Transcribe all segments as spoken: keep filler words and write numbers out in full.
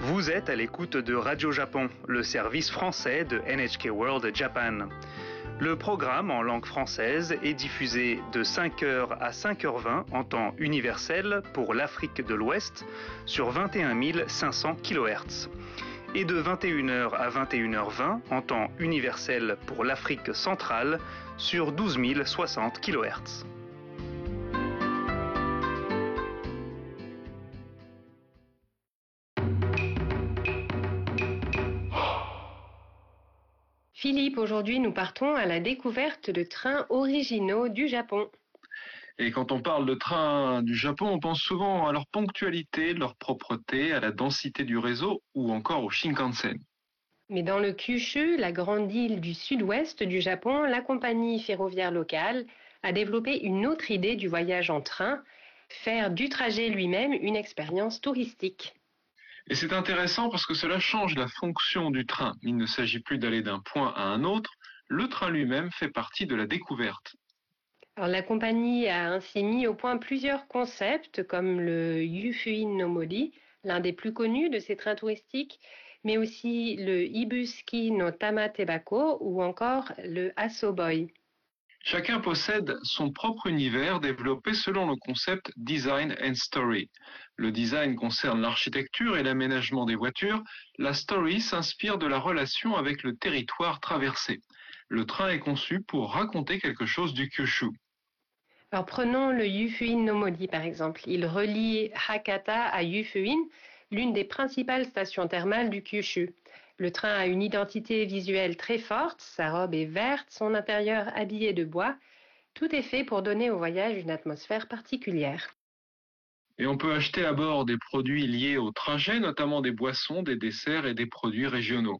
Vous êtes à l'écoute de Radio Japon, le service français de N H K World Japan. Le programme en langue française est diffusé de cinq heures à cinq heures vingt en temps universel pour l'Afrique de l'Ouest sur vingt et un mille cinq cents kilohertz et de vingt et une heures à vingt et une heures vingt en temps universel pour l'Afrique centrale sur douze mille soixante kilohertz. Philippe, aujourd'hui nous partons à la découverte de trains originaux du Japon. Et quand on parle de trains du Japon, on pense souvent à leur ponctualité, leur propreté, à la densité du réseau ou encore au Shinkansen. Mais dans le Kyushu, la grande île du sud-ouest du Japon, la compagnie ferroviaire locale a développé une autre idée du voyage en train, faire du trajet lui-même une expérience touristique. Et c'est intéressant parce que cela change la fonction du train. Il ne s'agit plus d'aller d'un point à un autre, le train lui-même fait partie de la découverte. Alors, la compagnie a ainsi mis au point plusieurs concepts comme le Yufuin no Mori, l'un des plus connus de ces trains touristiques, mais aussi le Ibusuki no Tamatebako ou encore le Asoboi. Chacun possède son propre univers développé selon le concept Design and Story. Le design concerne l'architecture et l'aménagement des voitures. La story s'inspire de la relation avec le territoire traversé. Le train est conçu pour raconter quelque chose du Kyushu. Alors prenons le Yufuin no Mori par exemple. Il relie Hakata à Yufuin, l'une des principales stations thermales du Kyushu. Le train a une identité visuelle très forte, sa robe est verte, son intérieur habillé de bois. Tout est fait pour donner au voyage une atmosphère particulière. Et on peut acheter à bord des produits liés au trajet, notamment des boissons, des desserts et des produits régionaux.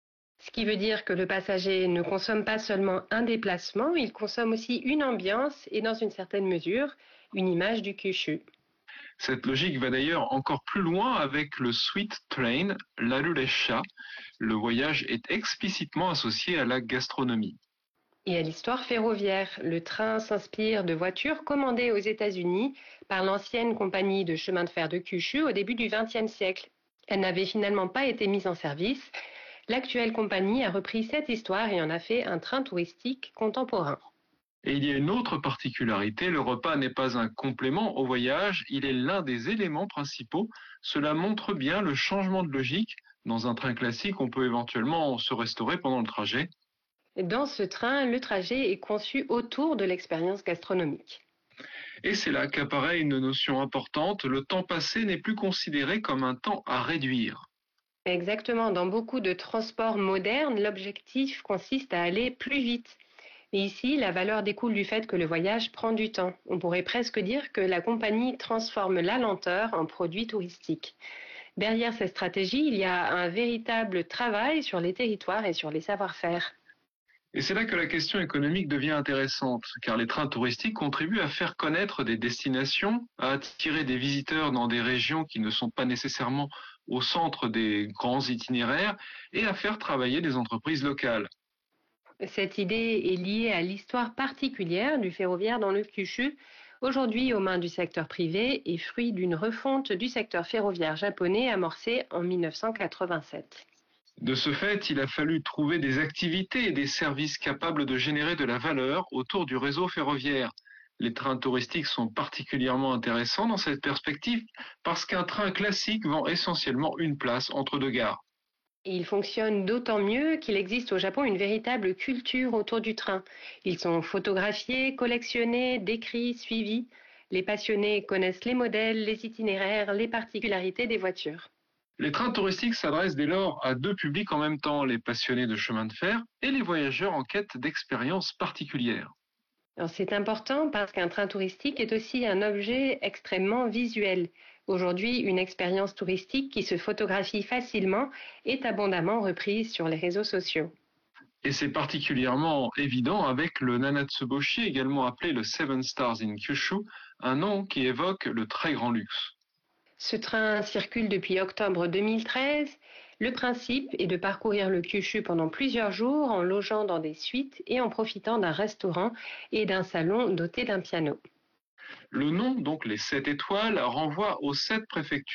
Ce qui veut dire que le passager ne consomme pas seulement un déplacement, il consomme aussi une ambiance et dans une certaine mesure, une image du Kyushu. Cette logique va d'ailleurs encore plus loin avec le Sweet Train, l'Aruressha. Le voyage est explicitement associé à la gastronomie. Et à l'histoire ferroviaire, le train s'inspire de voitures commandées aux États-Unis par l'ancienne compagnie de chemin de fer de Kyushu au début du vingtième siècle. Elle n'avait finalement pas été mise en service. L'actuelle compagnie a repris cette histoire et en a fait un train touristique contemporain. Et il y a une autre particularité, le repas n'est pas un complément au voyage, il est l'un des éléments principaux. Cela montre bien le changement de logique. Dans un train classique, on peut éventuellement se restaurer pendant le trajet. Dans ce train, le trajet est conçu autour de l'expérience gastronomique. Et c'est là qu'apparaît une notion importante, le temps passé n'est plus considéré comme un temps à réduire. Exactement, dans beaucoup de transports modernes, l'objectif consiste à aller plus vite. Mais ici, la valeur découle du fait que le voyage prend du temps. On pourrait presque dire que la compagnie transforme la lenteur en produit touristique. Derrière cette stratégie, il y a un véritable travail sur les territoires et sur les savoir-faire. Et c'est là que la question économique devient intéressante, car les trains touristiques contribuent à faire connaître des destinations, à attirer des visiteurs dans des régions qui ne sont pas nécessairement au centre des grands itinéraires, et à faire travailler des entreprises locales. Cette idée est liée à l'histoire particulière du ferroviaire dans le Kyushu, aujourd'hui aux mains du secteur privé et fruit d'une refonte du secteur ferroviaire japonais amorcée en mille neuf cent quatre-vingt-sept. De ce fait, il a fallu trouver des activités et des services capables de générer de la valeur autour du réseau ferroviaire. Les trains touristiques sont particulièrement intéressants dans cette perspective parce qu'un train classique vend essentiellement une place entre deux gares. Et ils fonctionnent d'autant mieux qu'il existe au Japon une véritable culture autour du train. Ils sont photographiés, collectionnés, décrits, suivis. Les passionnés connaissent les modèles, les itinéraires, les particularités des voitures. Les trains touristiques s'adressent dès lors à deux publics en même temps, les passionnés de chemin de fer et les voyageurs en quête d'expériences particulières. Alors c'est important parce qu'un train touristique est aussi un objet extrêmement visuel. Aujourd'hui, une expérience touristique qui se photographie facilement est abondamment reprise sur les réseaux sociaux. Et c'est particulièrement évident avec le Nanatsuboshi, également appelé le Seven Stars in Kyushu, un nom qui évoque le très grand luxe. Ce train circule depuis octobre deux mille treize. Le principe est de parcourir le Kyushu pendant plusieurs jours en logeant dans des suites et en profitant d'un restaurant et d'un salon doté d'un piano. Le nom, donc les sept étoiles, renvoie aux sept préfectures